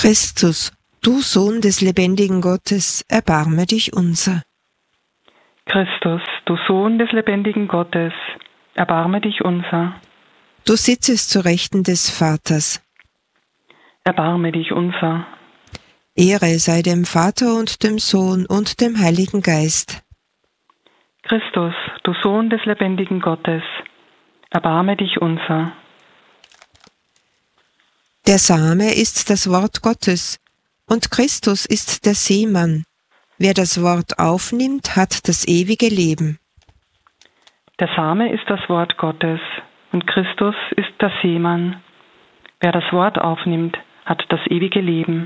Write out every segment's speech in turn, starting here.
Christus, du Sohn des lebendigen Gottes, erbarme dich unser. Christus, du Sohn des lebendigen Gottes, erbarme dich unser. Du sitzest zu Rechten des Vaters. Erbarme dich unser. Ehre sei dem Vater und dem Sohn und dem Heiligen Geist. Christus, du Sohn des lebendigen Gottes, erbarme dich unser. Der Same ist das Wort Gottes, und Christus ist der Seemann. Wer das Wort aufnimmt, hat das ewige Leben. Der Same ist das Wort Gottes, und Christus ist der Seemann. Wer das Wort aufnimmt, hat das ewige Leben.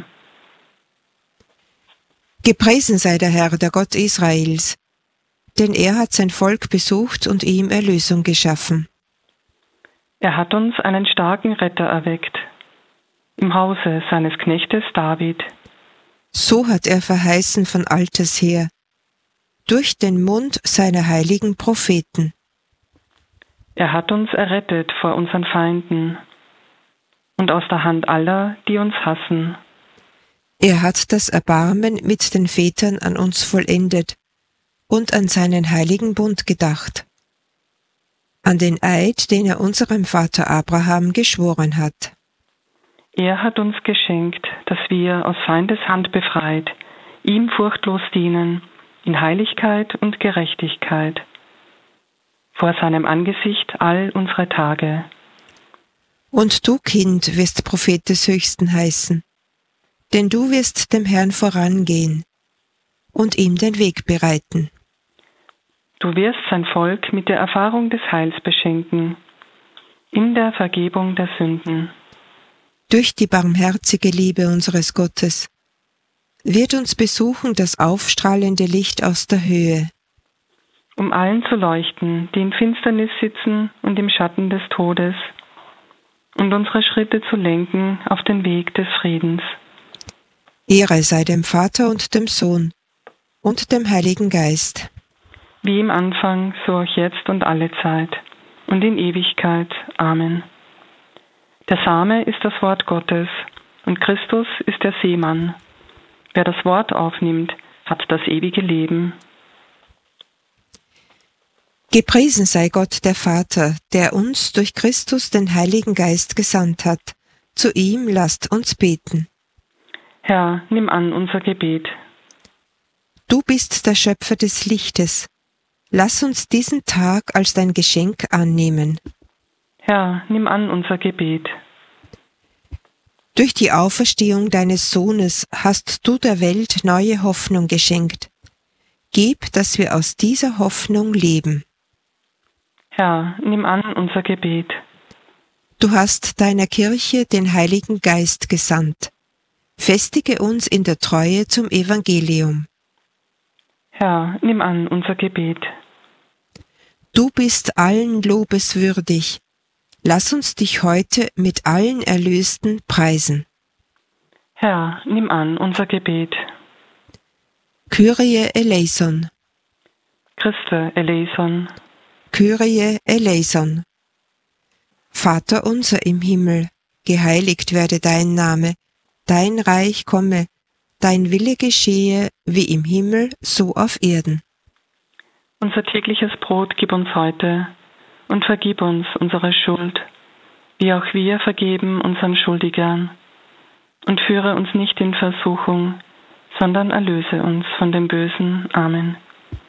Gepriesen sei der Herr, der Gott Israels, denn er hat sein Volk besucht und ihm Erlösung geschaffen. Er hat uns einen starken Retter erweckt, im Hause seines Knechtes David. So hat er verheißen von alters her, durch den Mund seiner heiligen Propheten. Er hat uns errettet vor unseren Feinden und aus der Hand aller, die uns hassen. Er hat das Erbarmen mit den Vätern an uns vollendet und an seinen heiligen Bund gedacht, an den Eid, den er unserem Vater Abraham geschworen hat. Er hat uns geschenkt, dass wir aus Feindes Hand befreit, ihm furchtlos dienen, in Heiligkeit und Gerechtigkeit, vor seinem Angesicht all unsere Tage. Und du, Kind, wirst Prophet des Höchsten heißen, denn du wirst dem Herrn vorangehen und ihm den Weg bereiten. Du wirst sein Volk mit der Erfahrung des Heils beschenken, in der Vergebung der Sünden. Durch die barmherzige Liebe unseres Gottes wird uns besuchen das aufstrahlende Licht aus der Höhe, um allen zu leuchten, die in Finsternis sitzen und im Schatten des Todes, und unsere Schritte zu lenken auf den Weg des Friedens. Ehre sei dem Vater und dem Sohn und dem Heiligen Geist. Wie im Anfang, so auch jetzt und alle Zeit und in Ewigkeit. Amen. Der Same ist das Wort Gottes, und Christus ist der Seemann. Wer das Wort aufnimmt, hat das ewige Leben. Gepriesen sei Gott der Vater, der uns durch Christus den Heiligen Geist gesandt hat. Zu ihm lasst uns beten. Herr, nimm an unser Gebet. Du bist der Schöpfer des Lichtes. Lass uns diesen Tag als dein Geschenk annehmen. Herr, nimm an unser Gebet. Durch die Auferstehung deines Sohnes hast du der Welt neue Hoffnung geschenkt. Gib, dass wir aus dieser Hoffnung leben. Herr, nimm an unser Gebet. Du hast deiner Kirche den Heiligen Geist gesandt. Festige uns in der Treue zum Evangelium. Herr, nimm an unser Gebet. Du bist allen Lobes würdig. Lass uns dich heute mit allen Erlösten preisen. Herr, nimm an unser Gebet. Kyrie eleison. Christe eleison. Kyrie eleison. Vater unser im Himmel, geheiligt werde dein Name, dein Reich komme, dein Wille geschehe, wie im Himmel, so auf Erden. Unser tägliches Brot gib uns heute und vergib uns unsere Schuld, wie auch wir vergeben unseren Schuldigern. Und führe uns nicht in Versuchung, sondern erlöse uns von dem Bösen. Amen.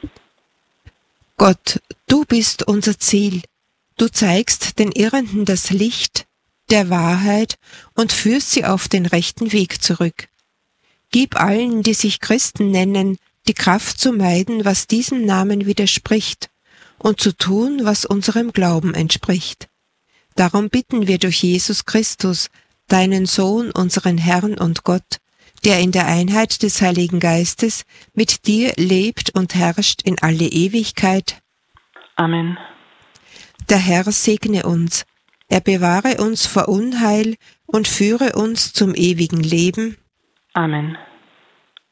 Gott, du bist unser Ziel. Du zeigst den Irrenden das Licht der Wahrheit und führst sie auf den rechten Weg zurück. Gib allen, die sich Christen nennen, die Kraft zu meiden, was diesem Namen widerspricht, und zu tun, was unserem Glauben entspricht. Darum bitten wir durch Jesus Christus, deinen Sohn, unseren Herrn und Gott, der in der Einheit des Heiligen Geistes mit dir lebt und herrscht in alle Ewigkeit. Amen. Der Herr segne uns, er bewahre uns vor Unheil und führe uns zum ewigen Leben. Amen.